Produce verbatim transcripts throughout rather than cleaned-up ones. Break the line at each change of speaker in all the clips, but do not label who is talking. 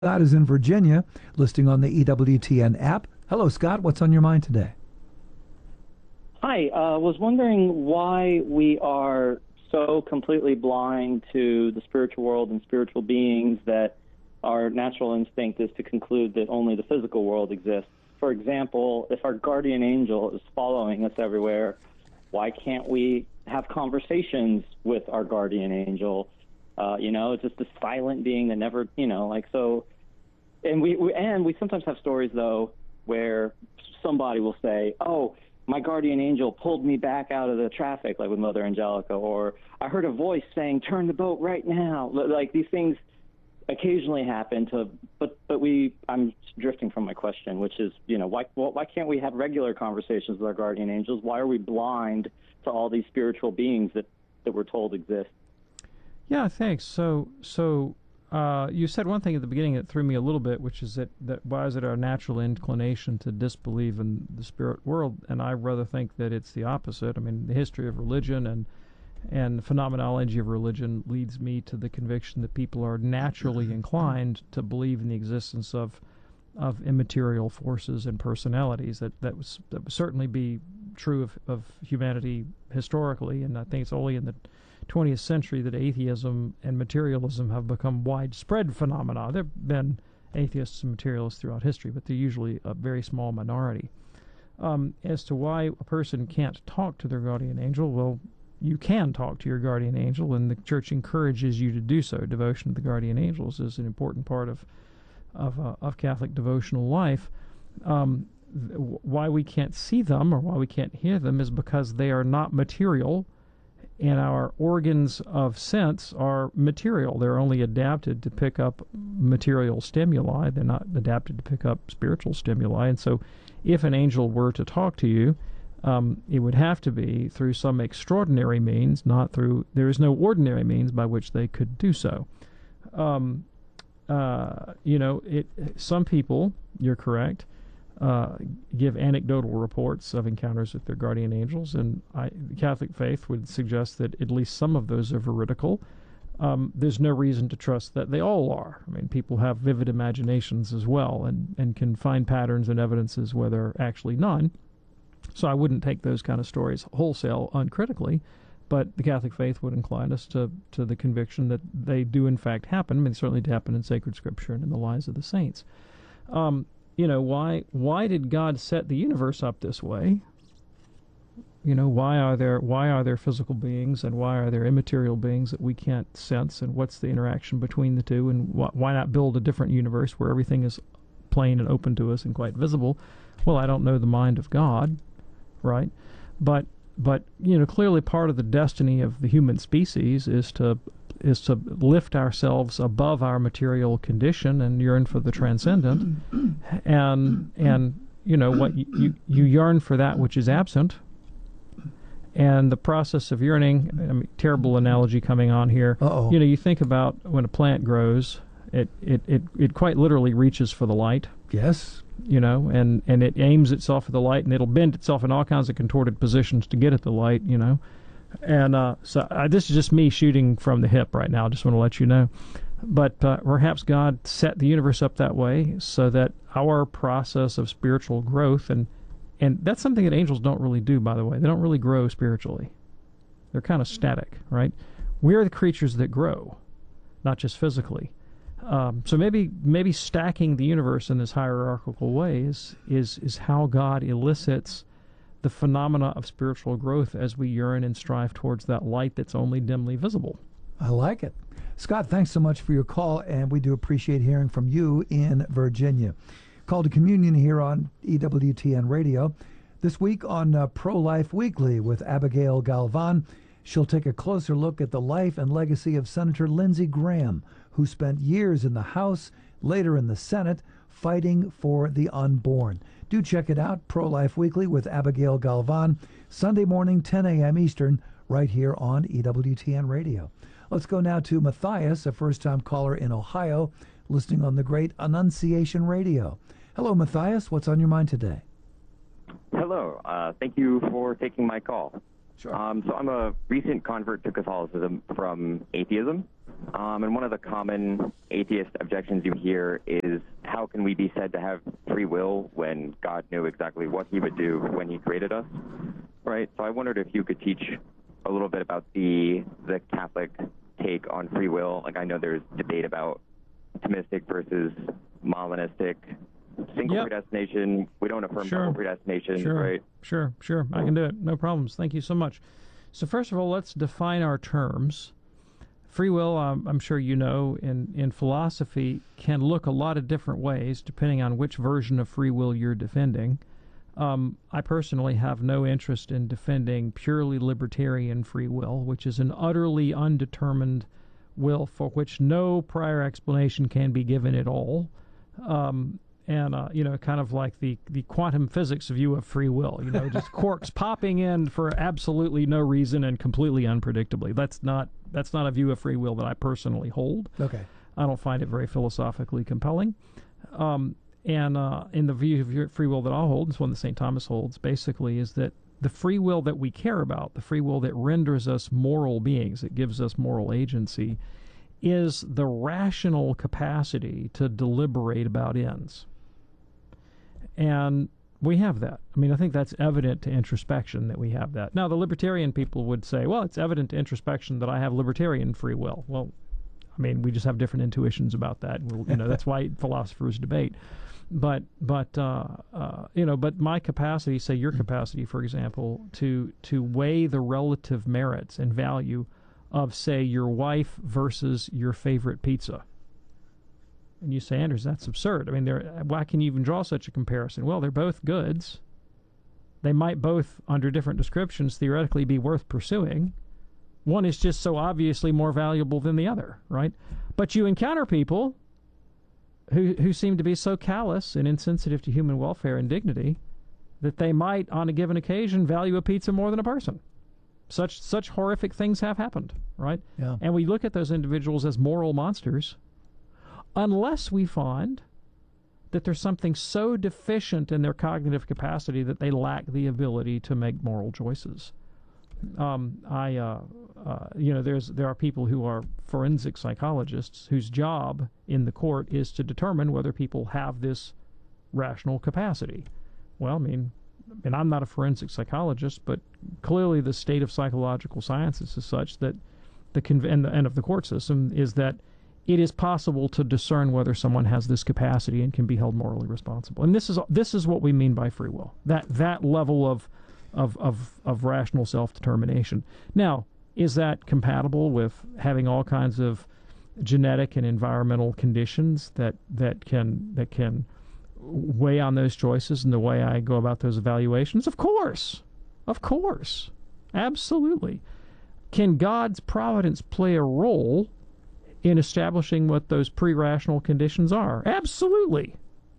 Scott is in Virginia, listing on the E W T N app. Hello, Scott. What's on your mind today?
Hi, I uh, was wondering why we are so completely blind to the spiritual world and spiritual beings that our natural instinct is to conclude that only the physical world exists. For example, if our guardian angel is following us everywhere, why can't we have conversations with our guardian angel? Uh, you know, it's just a silent being that never, you know, like so. And we, we and we sometimes have stories though where somebody will say, "Oh, my guardian angel pulled me back out of the traffic," like with Mother Angelica, or I heard a voice saying, "Turn the boat right now." Like these things occasionally happen to, but but we, I'm drifting from my question, which is, you know, why why can't we have regular conversations with our guardian angels? Why are we blind to all these spiritual beings that that we're told exist?
Yeah, thanks. So so uh, you said one thing at the beginning that threw me a little bit, which is that, that why is it our natural inclination to disbelieve in the spirit world? And I rather think that it's the opposite. I mean, the history of religion and and the phenomenology of religion leads me to the conviction that people are naturally inclined to believe in the existence of of immaterial forces and personalities. That that was that would certainly be true of, of humanity historically, and I think it's only in the twentieth century that atheism and materialism have become widespread phenomena. There have been atheists and materialists throughout history, but they're usually a very small minority. Um, as to why a person can't talk to their guardian angel, well, you can talk to your guardian angel, and the Church encourages you to do so. Devotion to the guardian angels is an important part of of, uh, of Catholic devotional life. Um, th- why we can't see them or why we can't hear them is because they are not material, and our organs of sense are material. They're only adapted to pick up material stimuli. They're not adapted to pick up spiritual stimuli. And so if an angel were to talk to you, um, it would have to be through some extraordinary means, not through, there is no ordinary means by which they could do so. Um, uh, you know, it. Some people, you're correct, Uh, give anecdotal reports of encounters with their guardian angels, and I, the Catholic faith would suggest that at least some of those are veridical. Um, there's no reason to trust that they all are. I mean, people have vivid imaginations as well, and, and can find patterns and evidences where there are actually none. So I wouldn't take those kind of stories wholesale uncritically, but the Catholic faith would incline us to, to the conviction that they do in fact happen. I mean, they certainly happen in sacred scripture and in the lives of the saints. Um, You know, why why did God set the universe up this way? You know, why are there why are there physical beings and why are there immaterial beings that we can't sense, and what's the interaction between the two, and wh- why not build a different universe where everything is plain and open to us and quite visible? Well, I don't know the mind of God, right? But but you know, clearly part of the destiny of the human species is to is to lift ourselves above our material condition and yearn for the transcendent. And, and you know, what you, you, you yearn for that which is absent. And the process of yearning, I mean, terrible analogy coming on here.
Uh-oh.
You know, you think about when a plant grows, it, it, it, it quite literally reaches for the light.
Yes.
You know, and, and it aims itself at the light, and it'll bend itself in all kinds of contorted positions to get at the light, you know. And uh, so uh, this is just me shooting from the hip right now. I just want to let you know. But uh, perhaps God set the universe up that way so that our process of spiritual growth, and and that's something that angels don't really do, by the way. They don't really grow spiritually. They're kind of static, right? We're the creatures that grow, not just physically. Um, so maybe maybe stacking the universe in this hierarchical way is, is, is how God elicits the phenomena of spiritual growth as we yearn and strive towards that light that's only dimly visible.
I like it. Scott, thanks so much for your call, and we do appreciate hearing from you in Virginia. Call to Communion here on E W T N Radio. This week on uh, Pro-Life Weekly with Abigail Galvan, she'll take a closer look at the life and legacy of Senator Lindsey Graham, who spent years in the House, later in the Senate, fighting for the unborn. Do check it out, Pro-Life Weekly with Abigail Galvan, Sunday morning, ten a.m. Eastern, right here on E W T N Radio. Let's go now to Matthias, a first-time caller in Ohio, listening on the great Annunciation Radio. Hello, Matthias. What's on your mind today?
Hello. Uh, thank you for taking my call.
Sure.
Um, so I'm a recent convert to Catholicism from atheism. Um, and one of the common atheist objections you hear is, how can we be said to have free will when God knew exactly what he would do when he created us, right? So I wondered if you could teach a little bit about the the Catholic take on free will. Like, I know there's debate about Thomistic versus Molinistic, single
Yep.
predestination. We don't affirm
Sure.
double predestination,
Sure,
right?
sure, sure. I can do it. No problems. Thank you so much. So first of all, let's define our terms. Free will, um, I'm sure you know, in, in philosophy, can look a lot of different ways depending on which version of free will you're defending. Um, I personally have no interest in defending purely libertarian free will, which is an utterly undetermined will for which no prior explanation can be given at all. Um, and, uh, you know, kind of like the, the quantum physics view of free will, you know, just quarks popping in for absolutely no reason and completely unpredictably. That's not that's not a view of free will that I personally hold.
Okay.
I don't find it very philosophically compelling. Um, and uh, in the view of free will that I hold, it's one that Saint Thomas holds, basically, is that the free will that we care about, the free will that renders us moral beings, it gives us moral agency, is the rational capacity to deliberate about ends. And we have that. I mean, I think that's evident to introspection that we have that. Now, the libertarian people would say, well, it's evident to introspection that I have libertarian free will. Well, I mean, we just have different intuitions about that. We'll, you know, that's why philosophers debate. But, but uh, uh, you know, but my capacity, say your capacity, for example, to to weigh the relative merits and value of, say, your wife versus your favorite pizza. And you say, Anders, that's absurd. I mean, why can you even draw such a comparison? Well, they're both goods. They might both, under different descriptions, theoretically be worth pursuing. One is just so obviously more valuable than the other, right? But you encounter people who who seem to be so callous and insensitive to human welfare and dignity that they might, on a given occasion, value a pizza more than a person. Such such horrific things have happened, right?
Yeah.
And we look at those individuals as moral monsters, unless we find that there's something so deficient in their cognitive capacity that they lack the ability to make moral choices. Um, I, uh, uh, you know, there's there are people who are forensic psychologists whose job in the court is to determine whether people have this rational capacity. Well, I mean, and I'm not a forensic psychologist, but clearly the state of psychological sciences is such that the conv- and, the, and of the court system is that it is possible to discern whether someone has this capacity and can be held morally responsible. And this is this is what we mean by free will. That that level of of of, of rational self-determination. Now, is that compatible with having all kinds of genetic and environmental conditions that that can that can weigh on those choices and the way I go about those evaluations? Of course. Of course. Absolutely. Can God's providence play a role in establishing what those pre-rational conditions are? Absolutely.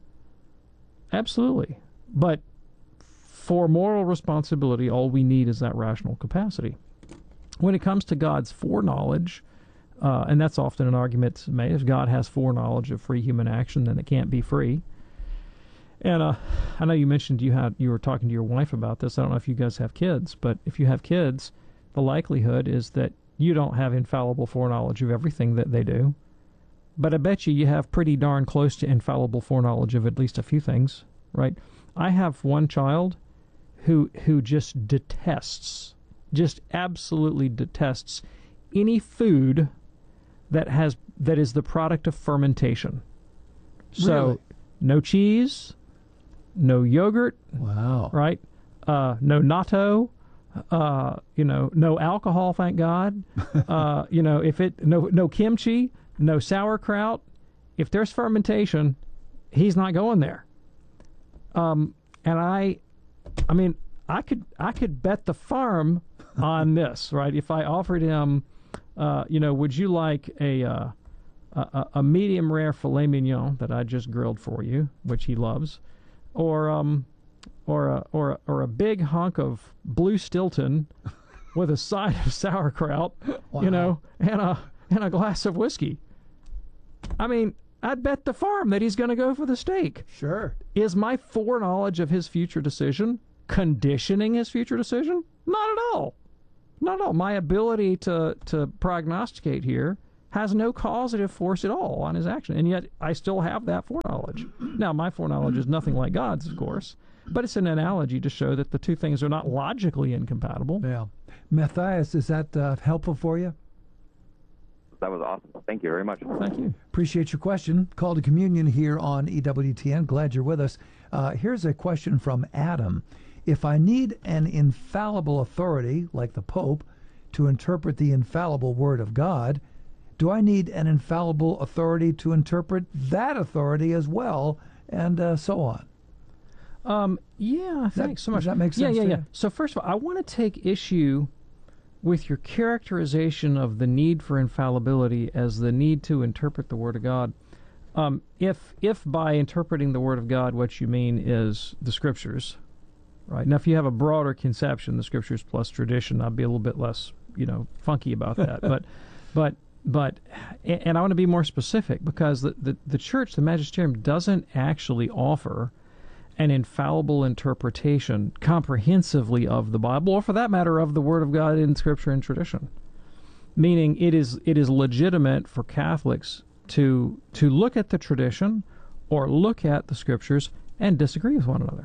Absolutely. But for moral responsibility, all we need is that rational capacity. When it comes to God's foreknowledge, uh, and that's often an argument made, if God has foreknowledge of free human action, then it can't be free. And uh, I know you mentioned you had you were talking to your wife about this. I don't know if you guys have kids, but if you have kids, the likelihood is that you don't have infallible foreknowledge of everything that they do. But I bet you you have pretty darn close to infallible foreknowledge of at least a few things, right? I have one child who who just detests, just absolutely detests any food that has that is the product of fermentation. So
Really?
no cheese, no yogurt,
Wow.
right? Uh, no natto, uh, you know, no alcohol, thank God. uh, you know, if it no no kimchi, no sauerkraut. If there's fermentation, he's not going there. Um, and I, I mean, I could I could bet the farm on this, right? If I offered him, uh, you know, would you like a, uh, a a medium rare filet mignon that I just grilled for you, which he loves, or um, or a or a, or a big hunk of blue Stilton with a side of sauerkraut,
Wow.
you know, and a and a glass of whiskey. I mean, I'd bet the farm that he's going to go for the steak.
Sure.
Is my foreknowledge of his future decision conditioning his future decision? Not at all. Not at all. My ability to, to prognosticate here has no causative force at all on his action, and yet I still have that foreknowledge. Now, my foreknowledge is nothing like God's, of course, but it's an analogy to show that the two things are not logically incompatible.
Yeah. Matthias, is that uh, helpful for you?
That was awesome. Thank you very much.
Thank you.
Appreciate your question. Call to Communion here on E W T N. Glad you're with us. Uh, here's a question from Adam. If I need an infallible authority, like the Pope, to interpret the infallible Word of God, do I need an infallible authority to interpret that authority as well, and uh, so on?
Um, yeah, thanks
that,
so much.
Does that make sense?
Yeah, yeah, yeah.
You?
So first of all, I want to take issue with your characterization of the need for infallibility as the need to interpret the Word of God. Um, if if by interpreting the Word of God what you mean is the Scriptures, right? Now, if you have a broader conception, the Scriptures plus tradition, I'd be a little bit less, you know, funky about that. but, but, but, and I want to be more specific, because the, the, the Church, the Magisterium, doesn't actually offer an infallible interpretation comprehensively of the Bible, or for that matter, of the Word of God in Scripture and tradition. Meaning, it is it is legitimate for Catholics to to look at the tradition or look at the Scriptures and disagree with one another.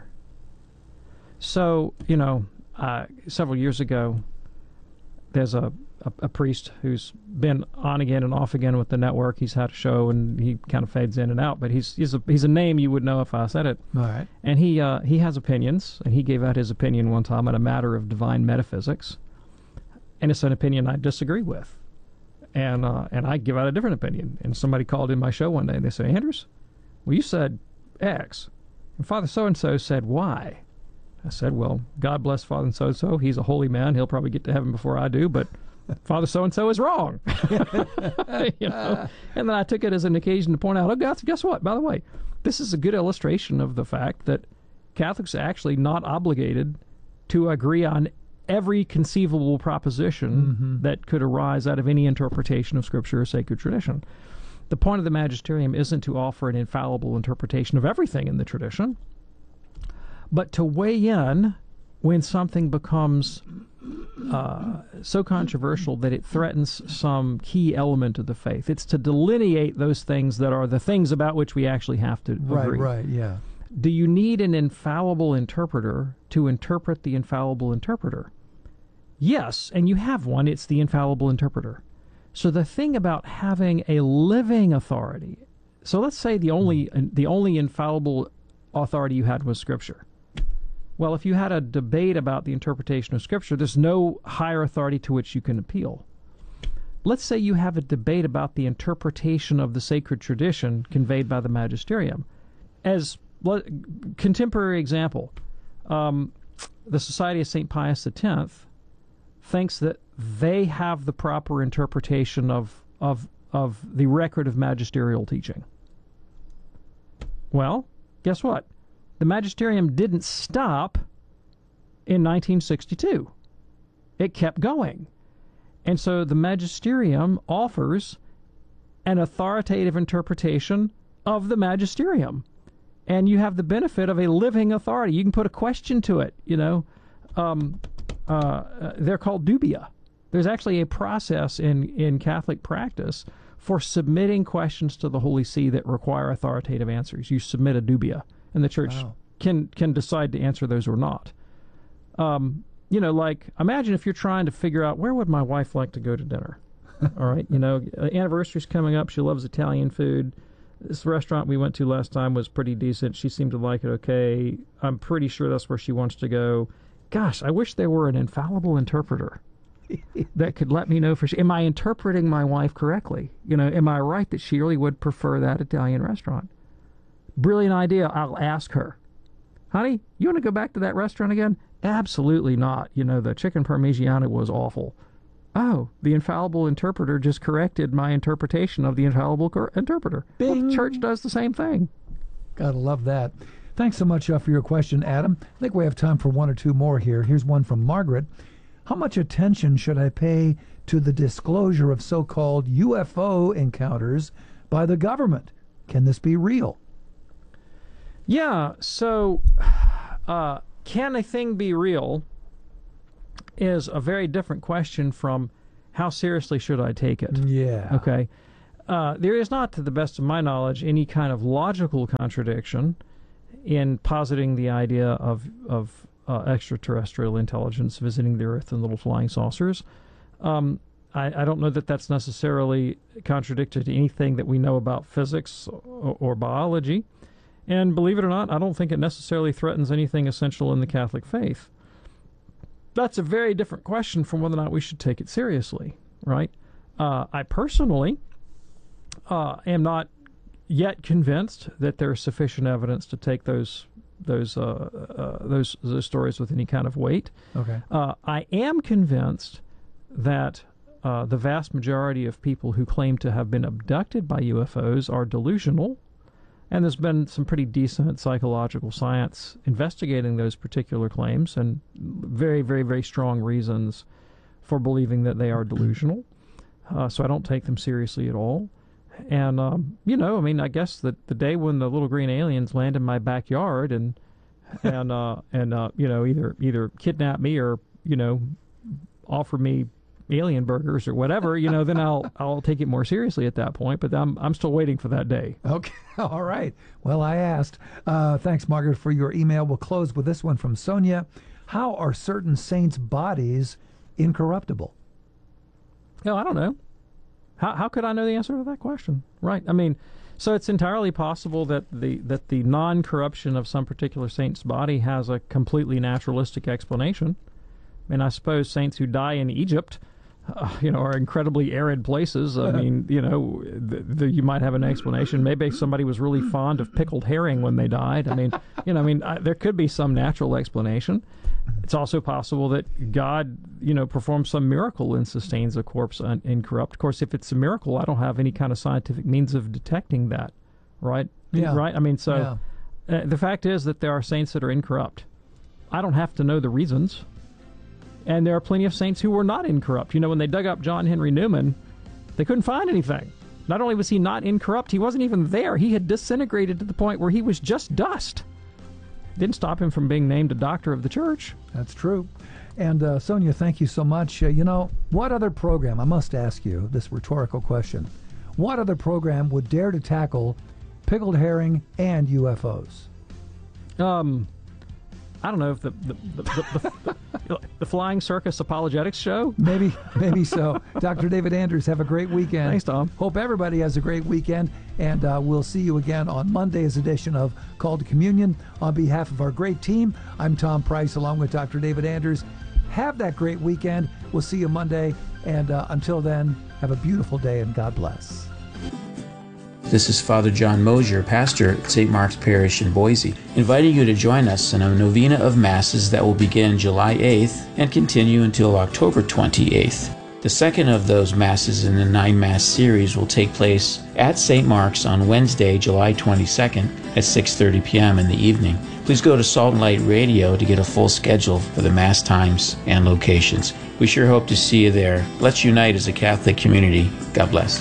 So, you know, uh, several years ago, there's a, a, a priest who's been on again and off again with the network. He's had a show, and he kind of fades in and out, but he's he's a, he's a name you would know if I said it.
All right.
And he uh, he has opinions, and he gave out his opinion one time on a matter of divine metaphysics, and it's an opinion I disagree with. And uh, and I give out a different opinion. And somebody called in my show one day, and they say, Andrews, well, you said X, and Father so-and-so said Y. I said, well, God bless Father so-and-so. He's a holy man. He'll probably get to heaven before I do, but Father so-and-so is wrong. You know? And then I took it as an occasion to point out, oh, guys, guess what? By the way, this is a good illustration of the fact that Catholics are actually not obligated to agree on every conceivable proposition mm-hmm. that could arise out of any interpretation of Scripture or sacred tradition. The point of the Magisterium isn't to offer an infallible interpretation of everything in the tradition, but to weigh in when something becomes uh, so controversial that it threatens some key element of the faith. It's to delineate those things that are the things about which we actually have to
right,
agree.
Right, right, yeah.
Do you need an infallible interpreter to interpret the infallible interpreter? Yes, and you have one. It's the infallible interpreter. So the thing about having a living authority, so let's say the only the only infallible authority you had was Scripture. Well, if you had a debate about the interpretation of Scripture, there's no higher authority to which you can appeal. Let's say you have a debate about the interpretation of the sacred tradition conveyed by the Magisterium. As le- contemporary example, um, the Society of Saint Pius X thinks that they have the proper interpretation of of of the record of magisterial teaching. Well, guess what? The Magisterium didn't stop in nineteen sixty-two. It kept going. And so the Magisterium offers an authoritative interpretation of the Magisterium. And you have the benefit of a living authority. You can put a question to it, you know. Um, uh, they're called dubia. There's actually a process in, in Catholic practice for submitting questions to the Holy See that require authoritative answers. You submit a dubia, and the Church
wow. can
can decide to answer those or not. Um, you know, like, imagine if you're trying to figure out, where would my wife like to go to dinner? All right, you know, anniversary's coming up. She loves Italian food. This restaurant we went to last time was pretty decent. She seemed to like it okay. I'm pretty sure that's where she wants to go. Gosh, I wish there were an infallible interpreter that could let me know for sure. Am I interpreting my wife correctly? You know, am I right that she really would prefer that Italian restaurant? Brilliant idea. I'll ask her. Honey, you want to go back to that restaurant again? Absolutely not. You know, the chicken parmigiana was awful. Oh, the infallible interpreter just corrected my interpretation of the infallible cor- interpreter. Well, the Church does the same thing.
Gotta love that. Thanks so much uh, for your question, Adam. I think we have time for one or two more here. Here's one from Margaret. How much attention should I pay to the disclosure of so-called U F O encounters by the government? Can this be real?
Yeah, so uh, can a thing be real is a very different question from how seriously should I take it?
Yeah.
Okay. Uh, there is not, to the best of my knowledge, any kind of logical contradiction in positing the idea of of uh, extraterrestrial intelligence visiting the Earth in little flying saucers. Um, I, I don't know that that's necessarily contradicted to anything that we know about physics or, or biology. And believe it or not, I don't think it necessarily threatens anything essential in the Catholic faith. That's a very different question from whether or not we should take it seriously, right? Uh, I personally uh, am not yet convinced that there's sufficient evidence to take those those uh, uh, those those stories with any kind of weight.
Okay.
Uh, I am convinced that uh, the vast majority of people who claim to have been abducted by U F Os are delusional, and there's been some pretty decent psychological science investigating those particular claims, and very, very, very strong reasons for believing that they are delusional. Uh, so I don't take them seriously at all. And, um, you know, I mean, I guess that the day when the little green aliens land in my backyard and, and, uh, and uh, you know, either either kidnap me or, you know, offer me alien burgers or whatever, you know, then I'll I'll take it more seriously at that point. But I'm I'm still waiting for that day.
Okay. All right. Well, I asked. Uh, thanks, Margaret, for your email. We'll close with this one from Sonia. How are certain saints' bodies incorruptible?
No, I don't know. How how could I know the answer to that question? Right. I mean, so it's entirely possible that the that the non-corruption of some particular saint's body has a completely naturalistic explanation. I mean, I suppose saints who die in Egypt, uh, you know, are incredibly arid places. I mean, you know, the, the, you might have an explanation. Maybe somebody was really fond of pickled herring when they died. I mean, you know, I mean, I, there could be some natural explanation. It's also possible that God, you know, performs some miracle and sustains a corpse un- incorrupt. Of course, if it's a miracle, I don't have any kind of scientific means of detecting that, right?
Yeah.
Right? I mean, so yeah. uh, the fact is that there are saints that are incorrupt. I don't have to know the reasons. And there are plenty of saints who were not incorrupt. You know, when they dug up John Henry Newman, they couldn't find anything. Not only was he not incorrupt, he wasn't even there. He had disintegrated to the point where he was just dust. Didn't stop him from being named a doctor of the church.
That's true. And uh, Sonia, thank you so much. Uh, you know, what other program, I must ask you this rhetorical question, what other program would dare to tackle pickled herring and U F Os?
Um... I don't know if the the, the, the, the, the Flying Circus Apologetics show?
Maybe, maybe so. Doctor David Anders, have a great weekend.
Thanks, Tom.
Hope everybody has a great weekend, and uh, we'll see you again on Monday's edition of Call to Communion. On behalf of our great team, I'm Tom Price, along with Doctor David Anders. Have that great weekend. We'll see you Monday, and uh, until then, have a beautiful day, and God bless.
This is Father John Mosier, pastor at Saint Mark's Parish in Boise, inviting you to join us in a novena of Masses that will begin July eighth and continue until October twenty-eighth. The second of those Masses in the nine-Mass series will take place at Saint Mark's on Wednesday, July twenty-second at six thirty p.m. in the evening. Please go to Salt and Light Radio to get a full schedule for the Mass times and locations. We sure hope to see you there. Let's unite as a Catholic community. God bless.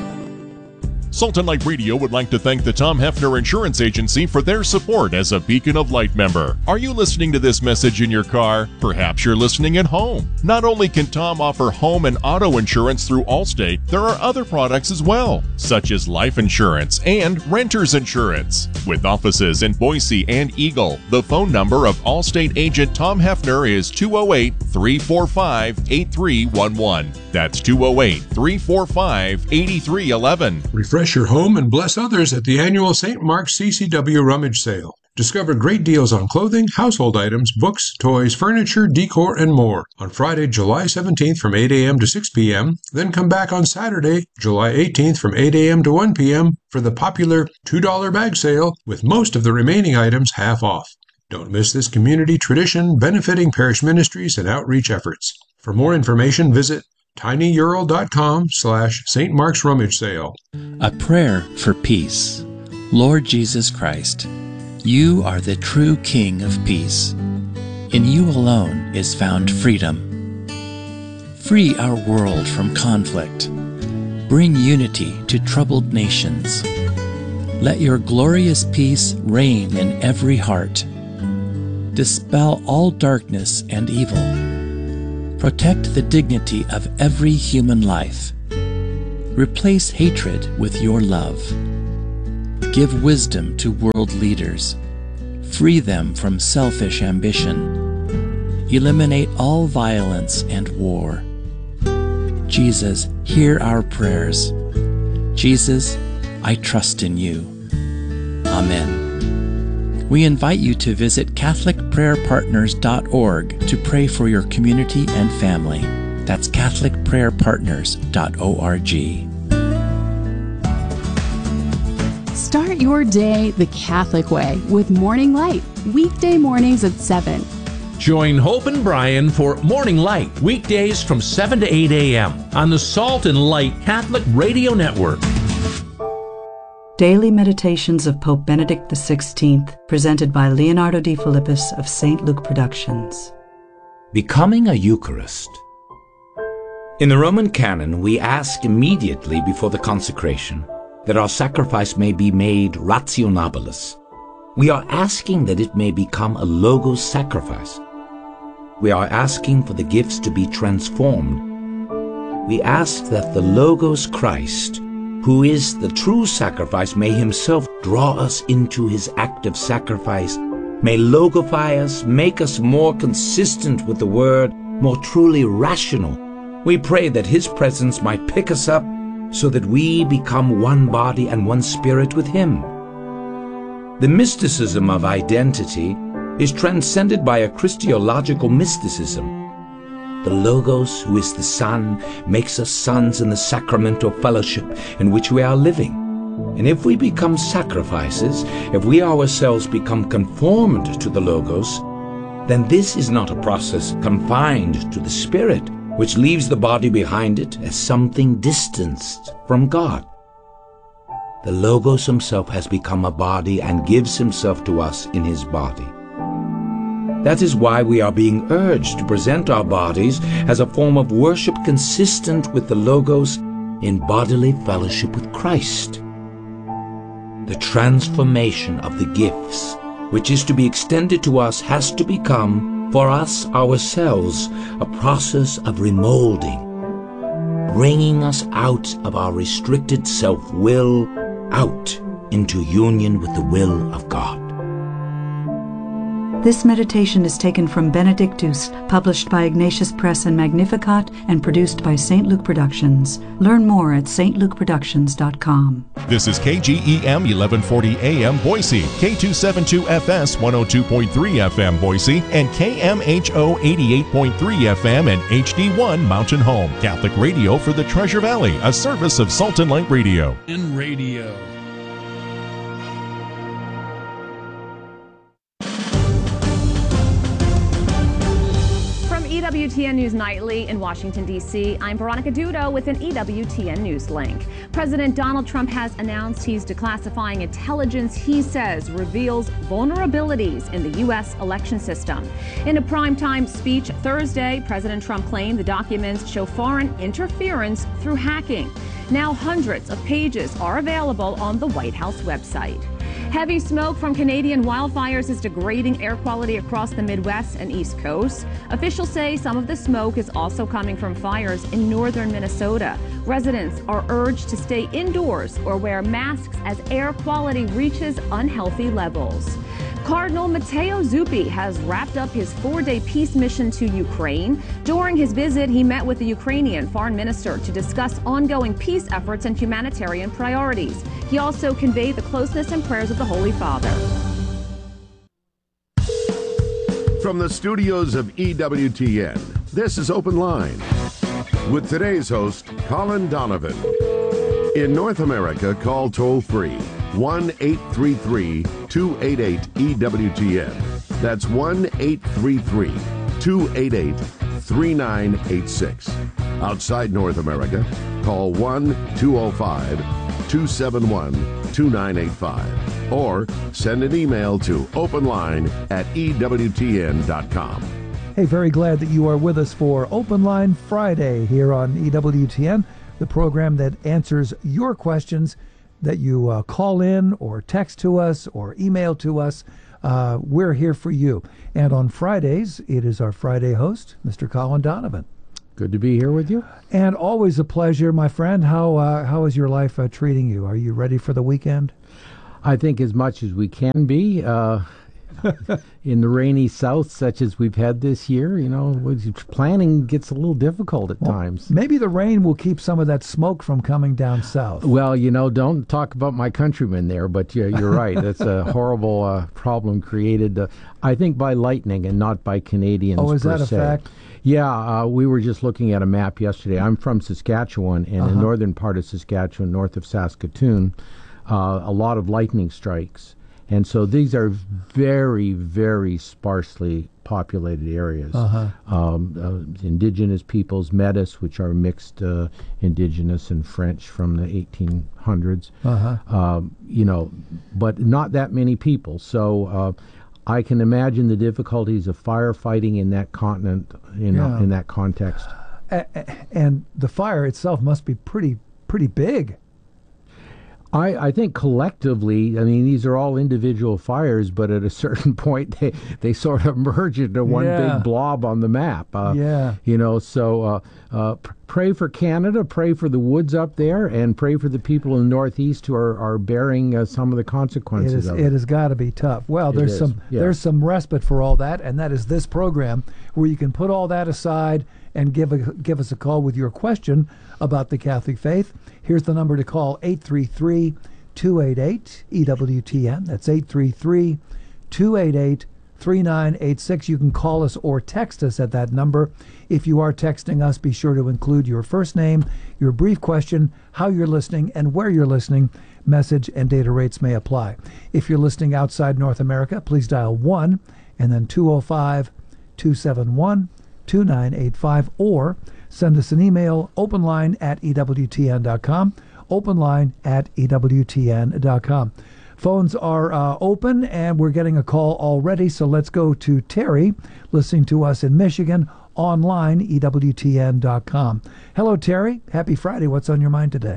Salt and Light Radio would like to thank the Tom Hefner Insurance Agency for their support as a Beacon of Light member. Are you listening to this message in your car? Perhaps you're listening at home. Not only can Tom offer home and auto insurance through Allstate, there are other products as well, such as life insurance and renter's insurance. With offices in Boise and Eagle, the phone number of Allstate agent Tom Hefner is two oh eight, three four five, eight three one one. That's two oh eight, three four five, eight three one one.
Refresh your home and bless others at the annual Saint Mark's C C W Rummage Sale. Discover great deals on clothing, household items, books, toys, furniture, decor, and more on Friday, July seventeenth from eight a.m. to six p.m. Then come back on Saturday, July eighteenth from eight a.m. to one p.m. for the popular two dollar bag sale, with most of the remaining items half off. Don't miss this community tradition benefiting parish ministries and outreach efforts. For more information, visit tinyurl.com slash Saint Mark's Rummage Sale.
A prayer for peace. Lord Jesus Christ, you are the true King of peace. In you alone is found freedom. Free our world from conflict. Bring unity to troubled nations. Let your glorious peace reign in every heart. Dispel all darkness and evil. Protect the dignity of every human life. Replace hatred with your love. Give wisdom to world leaders. Free them from selfish ambition. Eliminate all violence and war. Jesus, hear our prayers. Jesus, I trust in you. Amen. We invite you to visit Catholic Prayer Partners dot org to pray for your community and family. That's Catholic Prayer Partners dot org.
Start your day the Catholic way with Morning Light, weekday mornings at seven.
Join Hope and Brian for Morning Light, weekdays from seven to eight a.m. on the Salt and Light Catholic Radio Network.
Daily Meditations of Pope Benedict the sixteenth, presented by Leonardo de Philippis of Saint Luke Productions.
Becoming a Eucharist. In the Roman canon, we ask immediately before the consecration that our sacrifice may be made rationabilis. We are asking that it may become a logos sacrifice. We are asking for the gifts to be transformed. We ask that the Logos Christ, who is the true sacrifice, may himself draw us into his act of sacrifice, may logify us, make us more consistent with the Word, more truly rational. We pray that his presence might pick us up so that we become one body and one spirit with him. The mysticism of identity is transcended by a Christological mysticism. The Logos, who is the Son, makes us sons in the sacramental fellowship in which we are living. And if we become sacrifices, if we ourselves become conformed to the Logos, then this is not a process confined to the Spirit, which leaves the body behind it as something distanced from God. The Logos himself has become a body and gives himself to us in his body. That is why we are being urged to present our bodies as a form of worship consistent with the Logos in bodily fellowship with Christ. The transformation of the gifts, which is to be extended to us, has to become, for us ourselves, a process of remolding, bringing us out of our restricted self-will, out into union with the will of God.
This meditation is taken from Benedictus, published by Ignatius Press and Magnificat, and produced by Saint Luke Productions. Learn more at Saint Luke Productions dot com.
This is K G E M eleven forty A M Boise, K two seventy-two F S one oh two point three F M Boise, and K M H O eighty-eight point three F M and H D one Mountain Home. Catholic radio for the Treasure Valley, a service of Salt and Light Radio.
In radio.
E W T N News Nightly in Washington, D C, I'm Veronica Dudo with an E W T N News link. President Donald Trump has announced he's declassifying intelligence he says reveals vulnerabilities in the U S election system. In a primetime speech Thursday, President Trump claimed the documents show foreign interference through hacking. Now hundreds of pages are available on the White House website. Heavy smoke from Canadian wildfires is degrading air quality across the Midwest and East Coast. Officials say some of the smoke is also coming from fires in northern Minnesota. Residents are urged to stay indoors or wear masks as air quality reaches unhealthy levels. Cardinal Matteo Zuppi has wrapped up his four-day peace mission to Ukraine. During his visit, he met with the Ukrainian foreign minister to discuss ongoing peace efforts and humanitarian priorities. He also conveyed the closeness and prayers of the Holy Father.
From the studios of E W T N, this is Open Line with today's host, Colin Donovan. In North America, call toll-free one eight three three, two eight eight, E W T N. That's one eight three three, two eight eight, three nine eight six. Outside North America, call one two oh five, two seven one, two nine eight five or send an email to openline at E W T N dot com.
Hey, very glad that you are with us for Open Line Friday here on E W T N, the program that answers your questions that you uh, call in or text to us or email to us Uh, we're here for you. And on Fridays, it is our Friday host, Mister Colin Donovan.
Good to be here with you.
And always a pleasure, my friend. How uh, how is your life uh, treating you? Are you ready for the weekend?
I think as much as we can be. Uh, in the rainy South, such as we've had this year, you know, planning gets a little difficult at well, times.
Maybe the rain will keep some of that smoke from coming down south.
Well, you know, don't talk about my countrymen there, but you're, you're right. That's a horrible uh, problem created, uh, I think, by lightning and not by Canadians.
Oh, is
per
that a
se.
fact?
Yeah, uh, we were just looking at a map yesterday. I'm from Saskatchewan, and uh-huh. in the northern part of Saskatchewan, north of Saskatoon, uh, a lot of lightning strikes. And so these are very, very sparsely populated areas.
Uh-huh.
Um, uh, indigenous peoples, Métis, which are mixed uh, indigenous and French from the eighteen hundreds.
Uh-huh.
Um, you know, but not that many people. So uh, I can imagine the difficulties of firefighting in that continent, in,
yeah.
in that context.
A- and the fire itself must be pretty, pretty big.
I, I think collectively, I mean, these are all individual fires, but at a certain point, they, they sort of merge into one
yeah.
big blob on the map. Uh,
yeah.
You know, so uh, uh, pray for Canada, pray for the woods up there, and pray for the people in the Northeast who are, are bearing uh, some of the consequences
it is,
of
it.
It
has got to be tough. Well,
it
there's
is.
some
yeah.
there's some respite for all that, and that is this program where you can put all that aside and give a, give us a call with your question about the Catholic faith. Here's the number to call, eight three three, two eight eight, E W T N. That's eight three three, two eight eight, three nine eight six. You can call us or text us at that number. If you are texting us, be sure to include your first name, your brief question, how you're listening, and where you're listening. Message and data rates may apply. If you're listening outside North America, please dial one and then two oh five, two seven one, two nine eight five, or send us an email, openline at E W T N dot com, openline at E W T N dot com. Phones are uh, open, and we're getting a call already, so let's go to Terry, listening to us in Michigan, online, E W T N dot com. Hello, Terry. Happy Friday. What's on your mind today?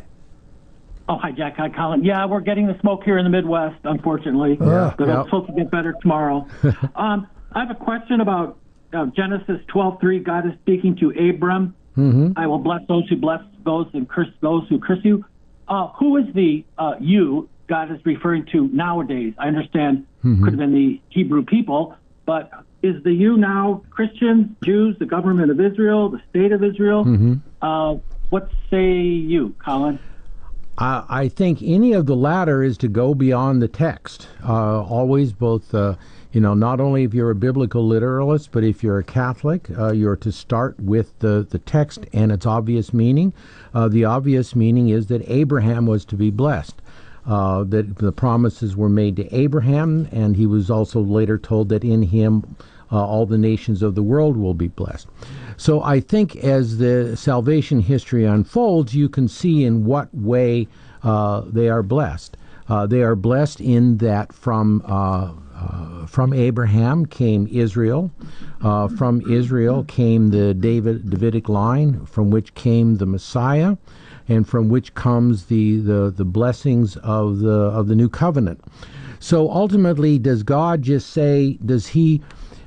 Oh, hi, Jack. Hi, Colin. Yeah, we're getting the smoke here in the Midwest, unfortunately.
Yeah,
but
yeah.
it's supposed to get better tomorrow. um, I have a question about uh, Genesis twelve three. God is speaking to Abram.
Mm-hmm.
I will bless those who bless those and curse those who curse you. Uh, who is the uh, you God is referring to nowadays? I understand
mm-hmm.
could have been the Hebrew people, but is the you now Christians, Jews, the government of Israel, the state of Israel?
Mm-hmm.
Uh, what say you, Colin?
I, I think any of the latter is to go beyond the text. Uh, always both, uh, you know, not only if you're a biblical literalist, but if you're a Catholic, uh, you're to start with the, the text and its obvious meaning. Uh, the obvious meaning is that Abraham was to be blessed. Uh, that the promises were made to Abraham, and he was also later told that in him uh, all the nations of the world will be blessed. So I think as the salvation history unfolds, you can see in what way uh, they are blessed. Uh, they are blessed in that from uh, uh, from Abraham came Israel, uh, from Israel came the David Davidic line, from which came the Messiah, and from which comes the, the, the blessings of the of the new covenant. So ultimately, does God just say, does he,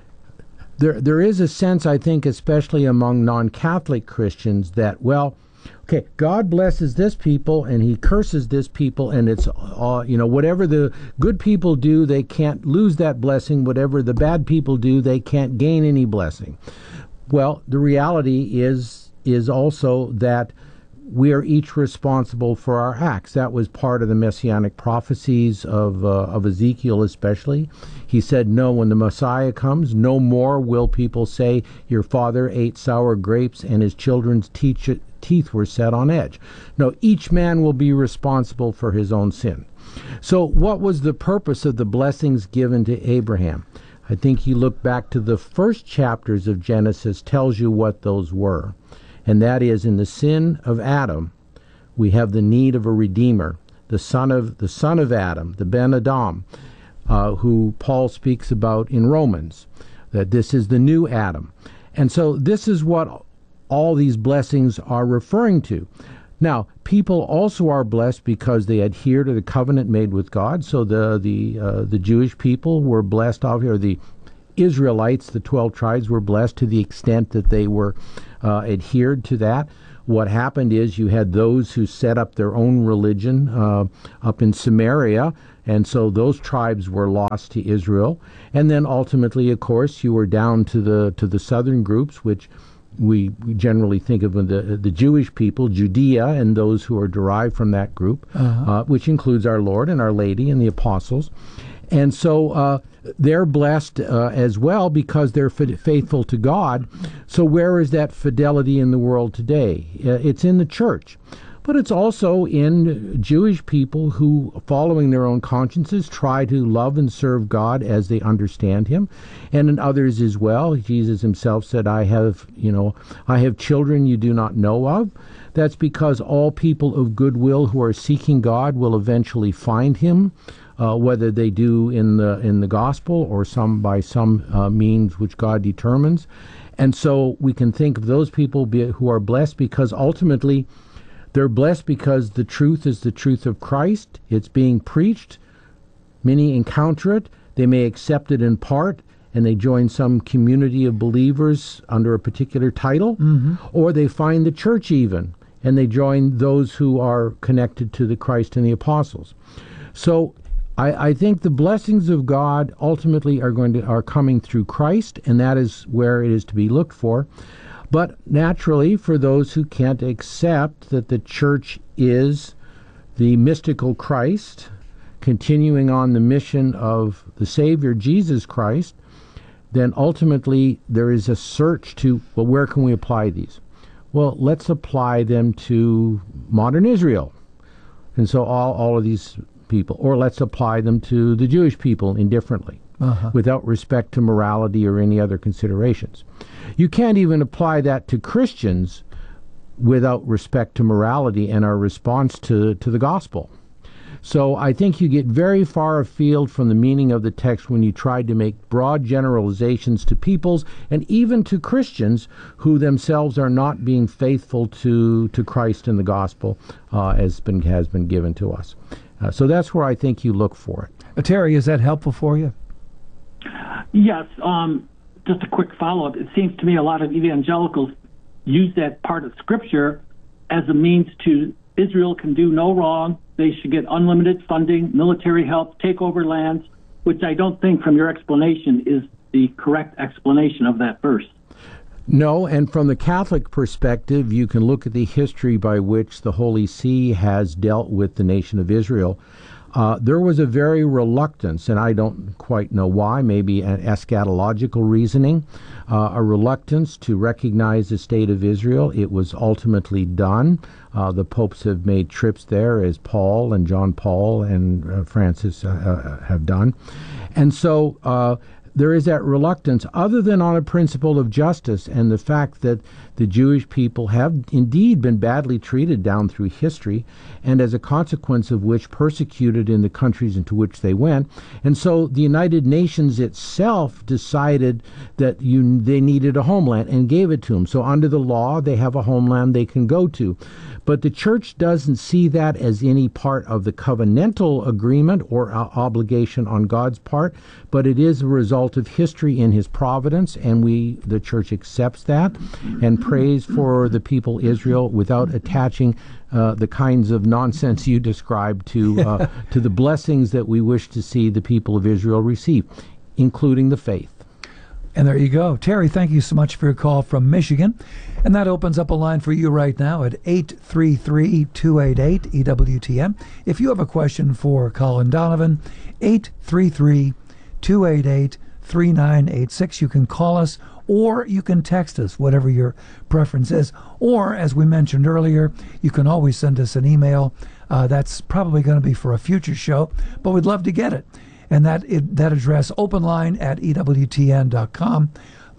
there there is a sense, I think, especially among non-Catholic Christians, that, well, okay, God blesses this people and he curses this people, and it's, uh, you know, whatever the good people do, they can't lose that blessing. Whatever the bad people do, they can't gain any blessing. Well, the reality is is also that we are each responsible for our acts. That was part of the messianic prophecies of uh, of Ezekiel especially. He said, no, when the Messiah comes, no more will people say, your father ate sour grapes and his children's teach, teeth were set on edge. No, each man will be responsible for his own sin. So what was the purpose of the blessings given to Abraham? I think you look back to the first chapters of Genesis, tells you what those were. And that is, in the sin of Adam, we have the need of a redeemer, the son of the son of Adam, the Ben Adam, uh, who Paul speaks about in Romans, that this is the new Adam. And so this is what all these blessings are referring to. Now, people also are blessed because they adhere to the covenant made with God. So the the uh, the Jewish people were blessed, or the Israelites, the twelve tribes, were blessed to the extent that they were uh, adhered to that. What happened is you had those who set up their own religion uh, up in Samaria, and so those tribes were lost to Israel. And then ultimately, of course, you were down to the to the southern groups, which we, we generally think of the the Jewish people, Judea, and those who are derived from that group, uh-huh. uh, which includes our Lord and Our Lady and the apostles. And so uh, they're blessed uh, as well because they're f- faithful to God. So where is that fidelity in the world today? Uh, it's in the church. But it's also in Jewish people who, following their own consciences, try to love and serve God as they understand Him, and in others as well. Jesus Himself said, "I have, you know, I have children you do not know of." That's because all people of goodwill who are seeking God will eventually find Him, uh, whether they do in the in the gospel or some by some uh, means which God determines. And so we can think of those people be, who are blessed because ultimately they're blessed because the truth is the truth of Christ. It's being preached. Many encounter it. They may accept it in part, and they join some community of believers under a particular title, mm-hmm. or they find the church even, and they join those who are connected to the Christ and the apostles. So I, I think the blessings of God ultimately are going to are coming through Christ, and that is where it is to be looked for. But naturally, for those who can't accept that the church is the mystical Christ, continuing on the mission of the Savior, Jesus Christ, then ultimately there is a search to, well, where can we apply these? Well, let's apply them to modern Israel. And so all, all of these people, or let's apply them to the Jewish people indifferently, uh-huh. without respect to morality or any other considerations. You can't even apply that to Christians without respect to morality and our response to, to the gospel. So I think you get very far afield from the meaning of the text when you try to make broad generalizations to peoples and even to Christians who themselves are not being faithful to, to Christ and the gospel uh, as been, has been given to us. Uh, so that's where I think you look for it.
Uh, Terry, is that helpful for you?
Yes. Um, just a quick follow-up. It seems to me a lot of evangelicals use that part of Scripture as a means to Israel can do no wrong. They should get unlimited funding, military help, take over lands, which I don't think from your explanation is the correct explanation of that verse.
No, and from the Catholic perspective, you can look at the history by which the Holy See has dealt with the nation of Israel. Uh, there was a very reluctance, and I don't quite know why, maybe an eschatological reasoning, uh, a reluctance to recognize the state of Israel. It was ultimately done. Uh, the popes have made trips there, as Paul and John Paul and uh, Francis uh, uh, have done. And so uh, there is that reluctance, other than on a principle of justice and the fact that the Jewish people have indeed been badly treated down through history, and as a consequence of which persecuted in the countries into which they went. And so the United Nations itself decided that you, they needed a homeland and gave it to them. So under the law, they have a homeland they can go to. But the church doesn't see that as any part of the covenantal agreement or uh, obligation on God's part, but it is a result of history in His providence, and we, the church, accepts that and prays for the people Israel without attaching uh, the kinds of nonsense you described to uh, to the blessings that we wish to see the people of Israel receive, including the faith.
And there you go. Terry, thank you so much for your call from Michigan. And that opens up a line for you right now at eight three three, two eight eight, E W T N. If you have a question for Colin Donovan, eight three three, two eight eight, three nine eight six. You can call us or you can text us, whatever your preference is. Or, as we mentioned earlier, you can always send us an email. Uh, that's probably going to be for a future show, but we'd love to get it. And that it, that address, openline at E W T N dot com.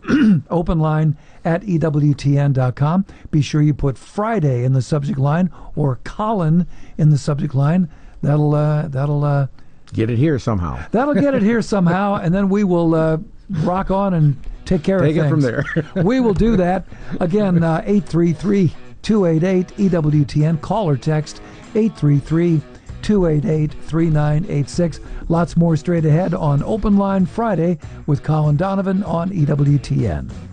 Openline at E W T N dot com. Be sure you put Friday in the subject line or Colin in the subject line. That'll uh, that'll uh,
get it here somehow.
That'll get it here somehow, and then we will uh, rock on and take care
take
of things.
Take it from there.
We will do that. Again, uh, eight three three, two eight eight, E W T N. Call or text eight three three, two eight eight, three nine eight six. Lots more straight ahead on Open Line Friday with Colin Donovan on E W T N.